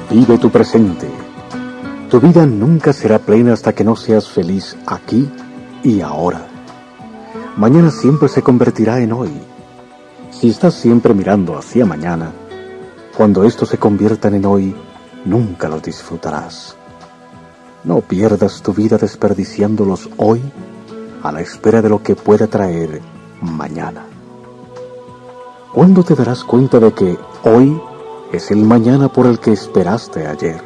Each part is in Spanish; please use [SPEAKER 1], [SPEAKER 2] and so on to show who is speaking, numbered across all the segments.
[SPEAKER 1] Vive tu presente. Tu vida nunca será plena hasta que no seas feliz aquí y ahora. Mañana siempre se convertirá en hoy. Si estás siempre mirando hacia mañana, cuando estos se conviertan en hoy, nunca los disfrutarás. No pierdas tu vida desperdiciándolos hoy a la espera de lo que pueda traer mañana. ¿Cuándo te darás cuenta de que hoy es el mañana por el que esperaste ayer?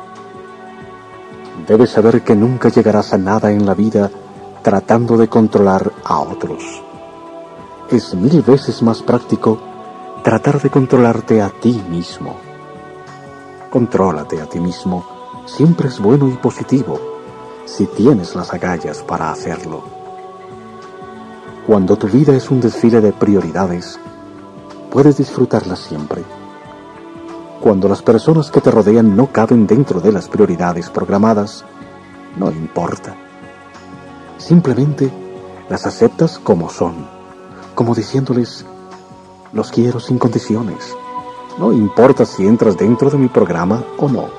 [SPEAKER 1] Debes saber que nunca llegarás a nada en la vida tratando de controlar a otros. Es 1000 veces más práctico tratar de controlarte a ti mismo. Contrólate a ti mismo. Siempre es bueno y positivo si tienes las agallas para hacerlo. Cuando tu vida es un desfile de prioridades, puedes disfrutarla siempre. Cuando las personas que te rodean no caben dentro de las prioridades programadas, no importa. Simplemente las aceptas como son, como diciéndoles, los quiero sin condiciones. No importa si entras dentro de mi programa o no.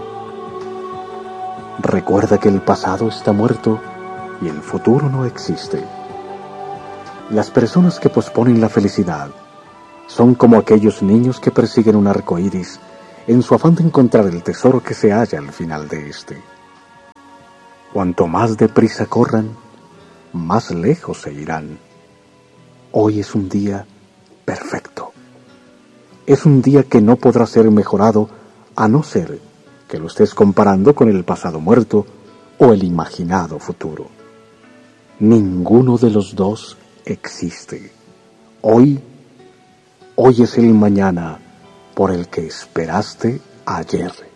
[SPEAKER 1] Recuerda que el pasado está muerto y el futuro no existe. Las personas que posponen la felicidad son como aquellos niños que persiguen un arco iris en su afán de encontrar el tesoro que se halla al final de este. Cuanto más deprisa corran, más lejos se irán. Hoy es un día perfecto. Es un día que no podrá ser mejorado a no ser que lo estés comparando con el pasado muerto o el imaginado futuro. Ninguno de los dos existe. Hoy es el mañana por el que esperaste ayer.